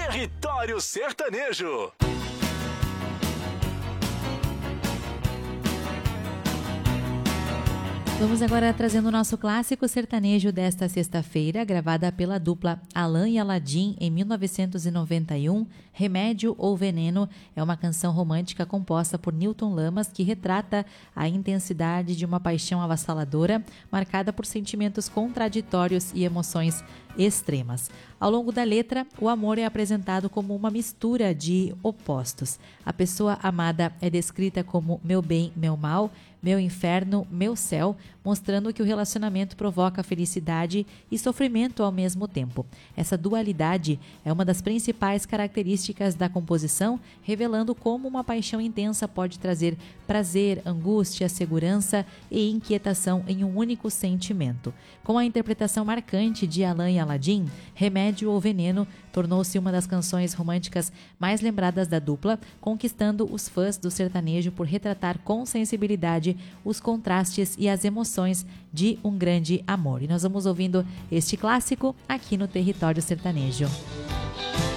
Território Sertanejo. Vamos agora trazendo o nosso clássico sertanejo desta sexta-feira, gravada pela dupla Alan e Aladim em 1991. Remédio ou Veneno é uma canção romântica composta por Newton Lamas que retrata a intensidade de uma paixão avassaladora, marcada por sentimentos contraditórios e emoções extremas. Ao longo da letra, o amor é apresentado como uma mistura de opostos. A pessoa amada é descrita como meu bem, meu mal, meu inferno, meu céu, mostrando que o relacionamento provoca felicidade e sofrimento ao mesmo tempo. Essa dualidade é uma das principais características da composição, revelando como uma paixão intensa pode trazer prazer, angústia, segurança e inquietação em um único sentimento. Com a interpretação marcante de Alan e Aladim, Remédio ou Veneno tornou-se uma das canções românticas mais lembradas da dupla, conquistando os fãs do sertanejo por retratar com sensibilidade os contrastes e as emoções de um grande amor. E nós vamos ouvindo este clássico aqui no Território Sertanejo.